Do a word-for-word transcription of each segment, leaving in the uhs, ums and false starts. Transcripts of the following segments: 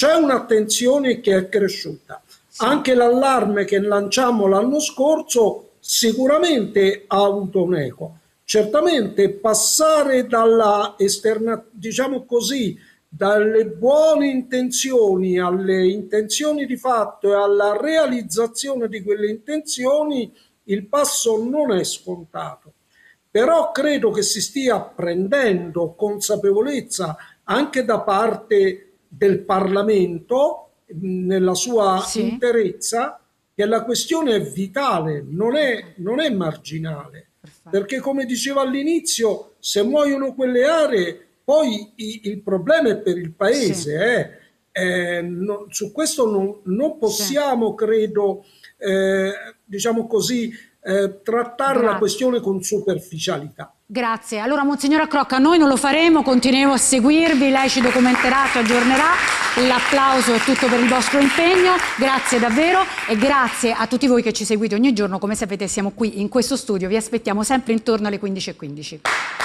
c'è un'attenzione che è cresciuta. Sì. Anche l'allarme che lanciamo l'anno scorso sicuramente ha avuto un eco. Certamente passare dalla esterna, diciamo così, dalle buone intenzioni alle intenzioni di fatto e alla realizzazione di quelle intenzioni, il passo non è scontato. Però credo che si stia prendendo consapevolezza anche da parte del Parlamento, nella sua sì. interezza, che la questione è vitale, non è, non è marginale. Perfetto. Perché, come dicevo all'inizio, se muoiono quelle aree, poi i, il problema è per il paese. Sì. Eh. Eh, no, su questo non, non possiamo, sì. credo, eh, diciamo così, Eh, trattare Grazie. la questione con superficialità. Grazie. Allora, Monsignor Accrocca, noi non lo faremo, continueremo a seguirvi, lei ci documenterà, ci aggiornerà. L'applauso è tutto per il vostro impegno, grazie davvero e grazie a tutti voi che ci seguite ogni giorno. Come sapete siamo qui in questo studio, vi aspettiamo sempre intorno alle quindici e quindici.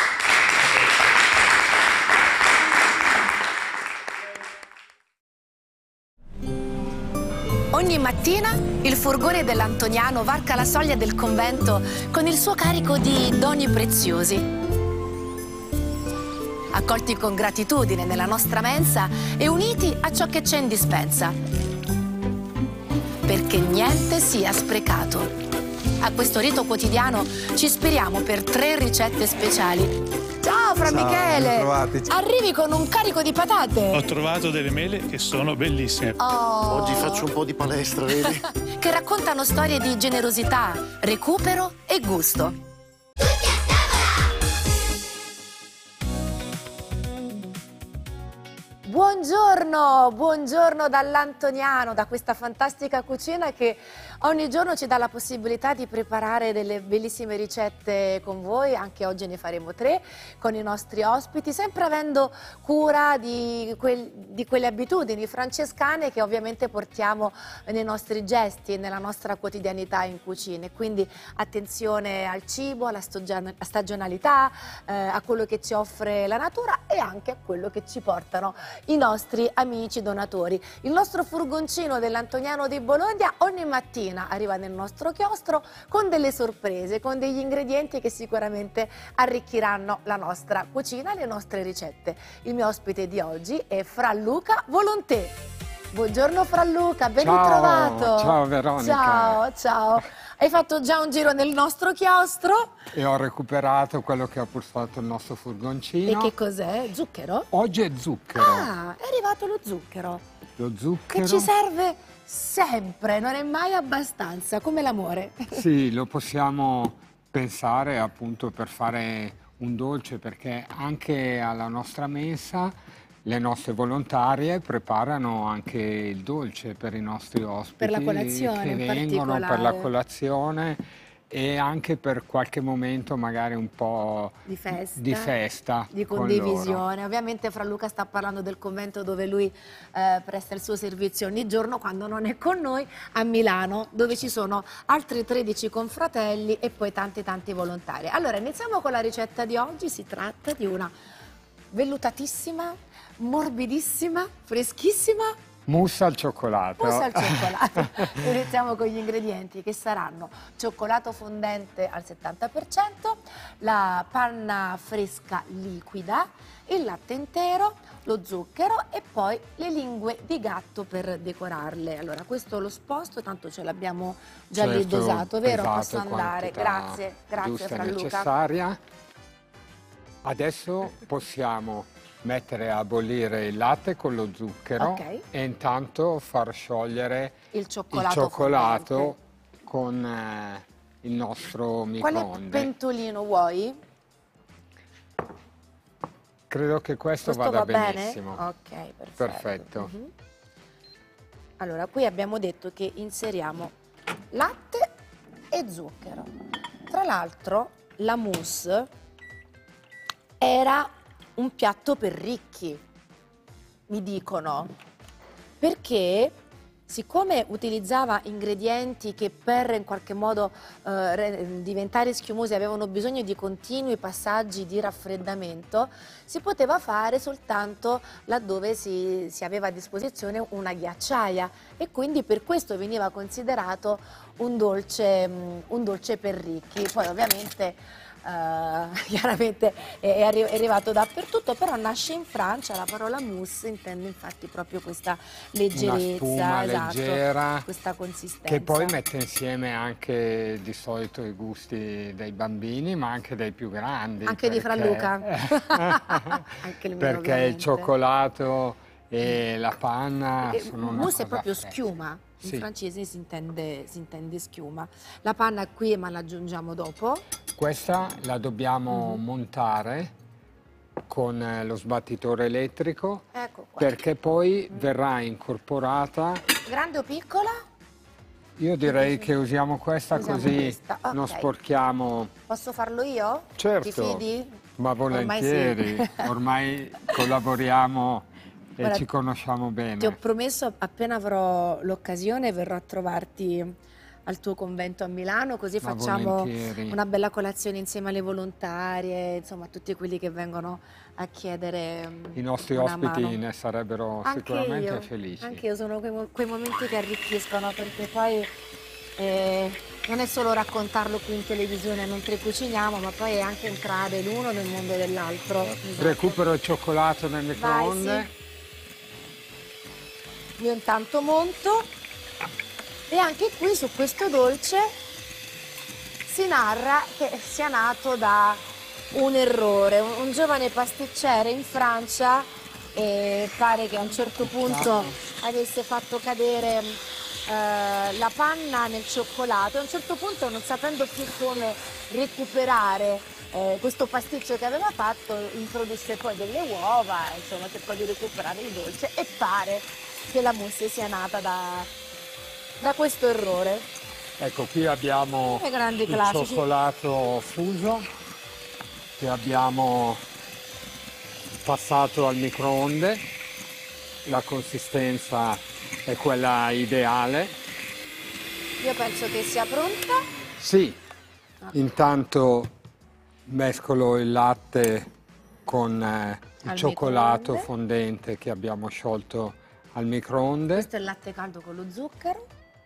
Ogni mattina il furgone dell'Antoniano varca la soglia del convento con il suo carico di doni preziosi. Accolti con gratitudine nella nostra mensa e uniti a ciò che c'è in dispensa. Perché niente sia sprecato. A questo rito quotidiano ci ispiriamo per tre ricette speciali. Ciao Fra Ciao, Michele! Arrivi con un carico di patate. Ho trovato delle mele che sono bellissime. Oh. Oggi faccio un po' di palestra, vedi? Che raccontano storie di generosità, recupero e gusto. Buongiorno, buongiorno dall'Antoniano, da questa fantastica cucina che ogni giorno ci dà la possibilità di preparare delle bellissime ricette con voi. Anche oggi ne faremo tre con i nostri ospiti, sempre avendo cura di, quel, di quelle abitudini francescane che ovviamente portiamo nei nostri gesti e nella nostra quotidianità in cucina. Quindi attenzione al cibo, alla stagionalità, eh, a quello che ci offre la natura e anche a quello che ci portano i nostri amici donatori. Il nostro furgoncino dell'Antoniano di Bologna ogni mattina arriva nel nostro chiostro con delle sorprese, con degli ingredienti che sicuramente arricchiranno la nostra cucina e le nostre ricette. Il mio ospite di oggi è Fra Luca Volonté. Buongiorno Fra Luca, ben ciao, ritrovato. Ciao Veronica. Ciao, ciao. Hai fatto già un giro nel nostro chiostro? E ho recuperato quello che ha portato il nostro furgoncino. E che cos'è? Zucchero? Oggi è zucchero. Ah, è arrivato lo zucchero. Lo zucchero. Che ci serve sempre, non è mai abbastanza, come l'amore. Sì, lo possiamo pensare appunto per fare un dolce, perché anche alla nostra mensa le nostre volontarie preparano anche il dolce per i nostri ospiti. Per la colazione che in vengono particolare. Per la colazione e anche per qualche momento magari un po' di festa, di, festa di condivisione. Ovviamente Fra Luca sta parlando del convento dove lui eh, presta il suo servizio ogni giorno quando non è con noi, a Milano, dove ci sono altri tredici confratelli e poi tanti tanti volontari. Allora iniziamo con la ricetta di oggi. Si tratta di una vellutatissima, morbidissima, freschissima mousse al cioccolato. Mousse al cioccolato. Iniziamo con gli ingredienti che saranno cioccolato fondente al settanta per cento, la panna fresca liquida, il latte intero, lo zucchero e poi le lingue di gatto per decorarle. Allora questo lo sposto, tanto ce l'abbiamo già certo, lì dosato, vero? Posso esatto, andare? Grazie, grazie Fra Luca. Necessaria. Adesso possiamo mettere a bollire il latte con lo zucchero, okay, e intanto far sciogliere il cioccolato, il cioccolato con eh, il nostro microonde. Quale pentolino vuoi? Credo che questo, questo vada va benissimo. Bene? Ok, perfetto. Perfetto. Uh-huh. Allora, qui abbiamo detto che inseriamo latte e zucchero. Tra l'altro, la mousse era un piatto per ricchi, mi dicono, perché siccome utilizzava ingredienti che per in qualche modo eh, diventare schiumosi avevano bisogno di continui passaggi di raffreddamento, si poteva fare soltanto laddove si, si aveva a disposizione una ghiacciaia, e quindi per questo veniva considerato un dolce, un dolce per ricchi. Poi ovviamente Uh, chiaramente è, è, arri è arrivato dappertutto, però nasce in Francia. La parola mousse intende infatti proprio questa leggerezza, una spuma esatto, leggera, questa consistenza. Che poi mette insieme anche di solito i gusti dei bambini, ma anche dei più grandi. Anche perché... di Franluca. Anche il mio, perché ovviamente. Il cioccolato e la panna e sono una mousse cosa è proprio fresca. schiuma. In Sì. francese si intende, si intende schiuma. La panna è qui, ma la aggiungiamo dopo. Questa la dobbiamo Mm-hmm. montare con eh, lo sbattitore elettrico, Ecco qua. perché poi verrà incorporata. Grande o piccola? Io direi che usiamo questa, Usiamo così questa, ok. non sporchiamo. Posso farlo io? Certo. Ti fidi? Ma volentieri, Ormai sì. ormai collaboriamo e Guarda, ci conosciamo bene. Ti ho promesso, appena avrò l'occasione verrò a trovarti al tuo convento a Milano, così Ma facciamo volentieri. una bella colazione insieme alle volontarie, insomma a tutti quelli che vengono a chiedere mm, I nostri una ospiti mano. ne sarebbero Anche sicuramente io, felici. Anche io sono quei, mo- quei momenti che arricchiscono, perché poi eh, non è solo raccontarlo qui in televisione mentre cuciniamo, ma poi è anche entrare l'uno nel mondo dell'altro. Esatto. Recupero il cioccolato nel microonde. Vai, sì. Io intanto monto, e anche qui su questo dolce si narra che sia nato da un errore. Un, un giovane pasticcere in Francia e pare che a un certo punto avesse fatto cadere eh, la panna nel cioccolato, e a un certo punto, non sapendo più come recuperare eh, questo pasticcio che aveva fatto, introdusse poi delle uova, insomma cercò di recuperare il dolce, e pare che la mousse sia nata da, da questo errore. Ecco, qui abbiamo Che grandi il classici. cioccolato fuso che abbiamo passato al microonde. La consistenza è quella ideale. Io penso che sia pronta. Sì, intanto mescolo il latte con eh, il Al cioccolato microonde. fondente che abbiamo sciolto al microonde. Questo è il latte caldo con lo zucchero.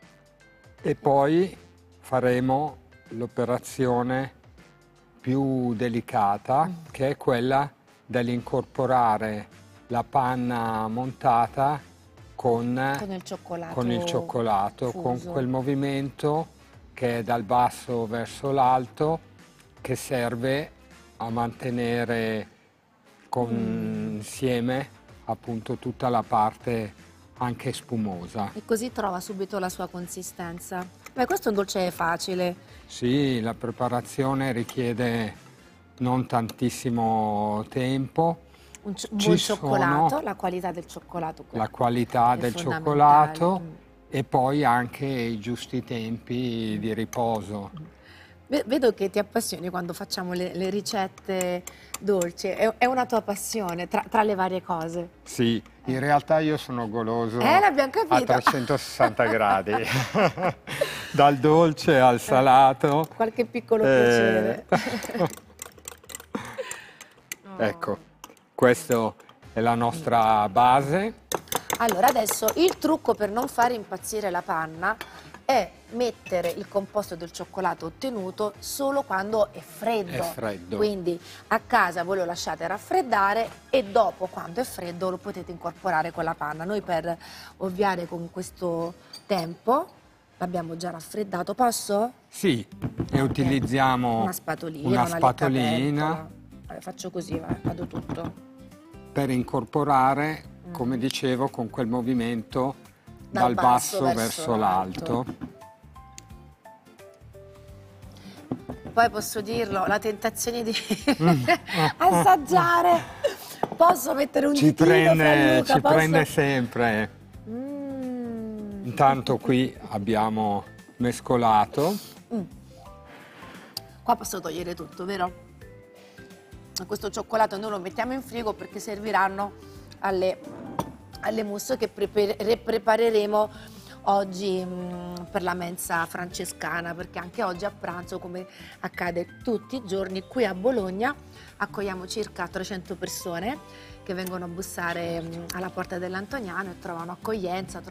E poi faremo l'operazione più delicata, Mm. che è quella dell'incorporare la panna montata con, Con il cioccolato con il cioccolato, con fuso. quel movimento che è dal basso verso l'alto, che serve a mantenere con, Mm. insieme appunto tutta la parte anche spumosa. E così trova subito la sua consistenza. Beh, questo è un dolce facile. Sì, la preparazione richiede non tantissimo tempo. Un, cio- un Ci buon sono cioccolato, la qualità del cioccolato. La qualità è del fondamentale. cioccolato Mm. e poi anche i giusti tempi di riposo. Ve- Vedo che ti appassioni quando facciamo le, le ricette dolci. È, è una tua passione tra, tra le varie cose. Sì, in realtà io sono goloso Eh, l'abbiamo a capito. trecentosessanta gradi, dal dolce al salato. Qualche piccolo Eh. piacere. Ecco, questa è la nostra base. Allora, adesso il trucco per non fare impazzire la panna è mettere il composto del cioccolato ottenuto solo quando è freddo. È freddo. Quindi a casa voi lo lasciate raffreddare e dopo, quando è freddo, lo potete incorporare con la panna. Noi, per ovviare con questo tempo, l'abbiamo già raffreddato. Posso? Sì, e utilizziamo Una spatolina, una una spatolina leccapentola. Allora, faccio così, va, vado tutto. per incorporare, Mm. come dicevo, con quel movimento Dal dal, basso basso, verso verso l'alto. l'alto. Poi posso dirlo, la tentazione di assaggiare. Posso mettere un Ci ditino, prende, Franluca? ci Posso? prende sempre. Mm. Intanto qui abbiamo mescolato. Qua posso togliere tutto, vero? Questo cioccolato noi lo mettiamo in frigo perché serviranno alle, alle mousse che prepe- re- prepareremo oggi mh, per la mensa francescana, perché anche oggi a pranzo, come accade tutti i giorni qui a Bologna, accogliamo circa trecento persone che vengono a bussare mh, alla porta dell'Antoniano e trovano accoglienza,